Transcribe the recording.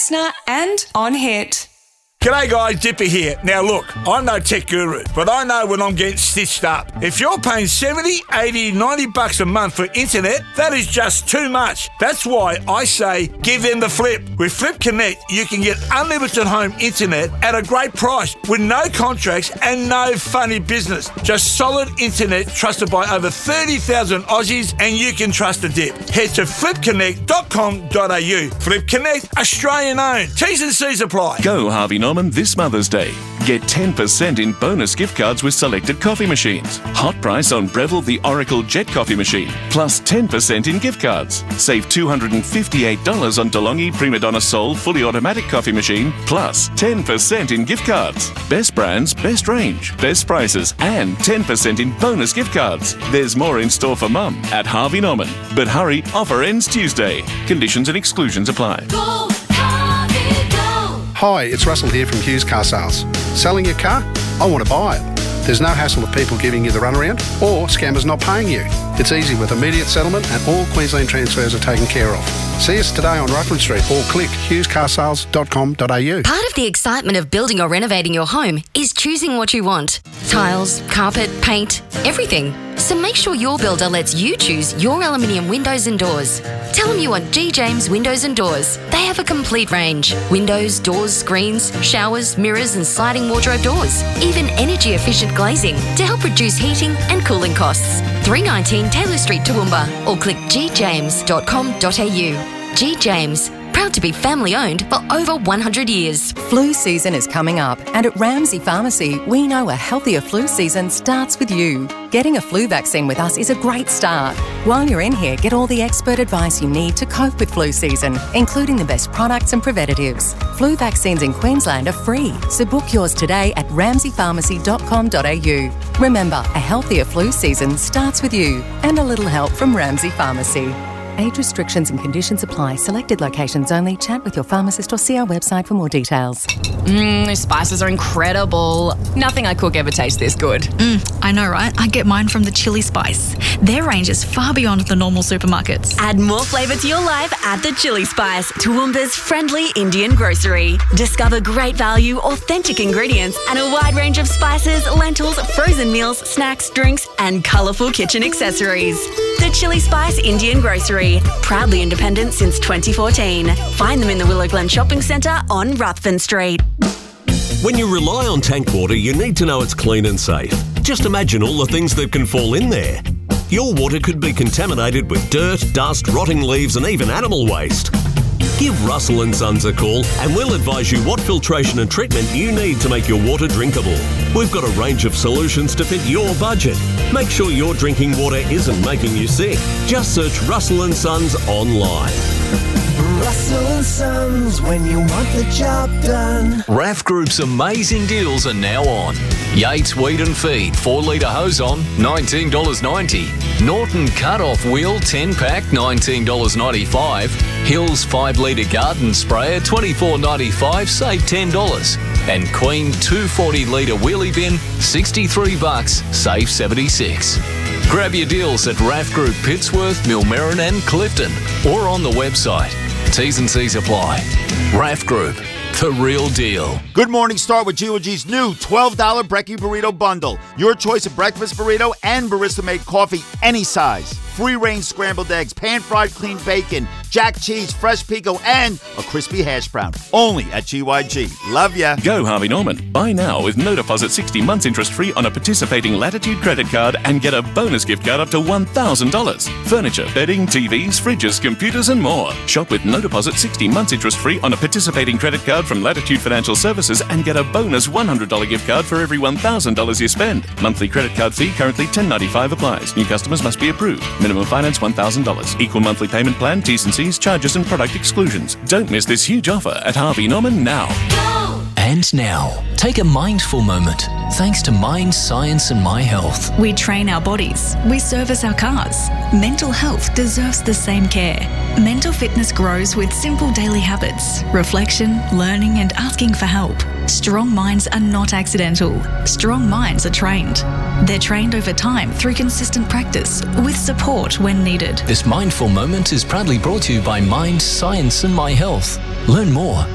listener and on Hit. G'day guys, Dipper here. Now look, I'm no tech guru, but I know when I'm getting stitched up. If you're paying 70, 80, 90 bucks a month for internet, that is just too much. That's why I say give them the flip. With Flip Connect, you can get unlimited home internet at a great price with no contracts and no funny business. Just solid internet trusted by over 30,000 Aussies, and you can trust the dip. Head to flipconnect.com.au. Flip Connect, Australian owned. T's and C's apply. Go Harvey Norman this Mother's Day. Get 10% in bonus gift cards with selected coffee machines. Hot price on Breville the Oracle Jet coffee machine, plus 10% in gift cards. Save $258 on DeLonghi Prima Donna Soul fully automatic coffee machine, plus 10% in gift cards. Best brands, best range, best prices, and 10% in bonus gift cards. There's more in store for Mum at Harvey Norman. But hurry, offer ends Tuesday. Conditions and exclusions apply. Go, Harvey, go. Hi, it's Russell here from Hughes Car Sales. Selling your car? I want to buy it. There's no hassle of people giving you the runaround or scammers not paying you. It's easy with immediate settlement and all Queensland transfers are taken care of. See us today on Ruthven Street or click hughescarsales.com.au. Part of the excitement of building or renovating your home is choosing what you want. Tiles, carpet, paint, everything. So make sure your builder lets you choose your aluminium windows and doors. Tell them you want G. James Windows and Doors. They have a complete range. Windows, doors, screens, showers, mirrors and sliding wardrobe doors. Even energy efficient glazing to help reduce heating and cooling costs. 319 Taylor Street, Toowoomba, or click gjames.com.au. G. James, proud to be family owned for over 100 years. Flu season is coming up, and at Ramsay Pharmacy, we know a healthier flu season starts with you. Getting a flu vaccine with us is a great start. While you're in here, get all the expert advice you need to cope with flu season, including the best products and preventatives. Flu vaccines in Queensland are free, so book yours today at ramsaypharmacy.com.au. Remember, a healthier flu season starts with you, and a little help from Ramsay Pharmacy. Age restrictions and conditions apply. Selected locations only. Chat with your pharmacist or see our website for more details. These spices are incredible. Nothing I cook ever tastes this good. I know, right? I get mine from the Chili Spice. Their range is far beyond the normal supermarkets. Add more flavour to your life at the Chili Spice, Toowoomba's friendly Indian grocery. Discover great value, authentic ingredients, and a wide range of spices, lentils, frozen meals, snacks, drinks, and colourful kitchen accessories. The Chili Spice Indian Grocery, proudly independent since 2014. Find them in the Willow Glen Shopping Centre on Ruthven Street. When you rely on tank water, you need to know it's clean and safe. Just imagine all the things that can fall in there. Your water could be contaminated with dirt, dust, rotting leaves and even animal waste. Give Russell & Sons a call and we'll advise you what filtration and treatment you need to make your water drinkable. We've got a range of solutions to fit your budget. Make sure your drinking water isn't making you sick. Just search Russell & Sons online. Russell & Sons, when you want the job done. RAF Group's amazing deals are now on. Yates Weed and Feed 4-litre hose on, $19.90. Norton Cut-Off Wheel 10-pack, $19.95. Hills 5-litre garden sprayer, $24.95, save $10. And Queen 240-litre wheelie bin, $63, save $76. Grab your deals at RAF Group Pittsworth, Millmerran and Clifton, or on the website. T's and C's apply. RAF Group, the real deal. Good morning, start with GOG's new $12 Brekkie Burrito Bundle. Your choice of breakfast burrito and barista-made coffee, any size. Free-range scrambled eggs, pan-fried clean bacon, jack cheese, fresh pico, and a crispy hash brown. Only at GYG. Love ya. Go Harvey Norman. Buy now with no deposit 60 months interest-free on a participating Latitude credit card and get a bonus gift card up to $1,000. Furniture, bedding, TVs, fridges, computers and more. Shop with no deposit 60 months interest-free on a participating credit card from Latitude Financial Services and get a bonus $100 gift card for every $1,000 you spend. Monthly credit card fee currently $10.95 applies. New customers must be approved. Minimum finance $1,000. Equal monthly payment plan, T's and C's, charges and product exclusions. Don't miss this huge offer at Harvey Norman now. Go! And now, take a mindful moment. Thanks to Mind, Science and My Health. We train our bodies. We service our cars. Mental health deserves the same care. Mental fitness grows with simple daily habits, reflection, learning and asking for help. Strong minds are not accidental. Strong minds are trained. They're trained over time through consistent practice with support when needed. This mindful moment is proudly brought to you by Mind, Science and My Health. Learn more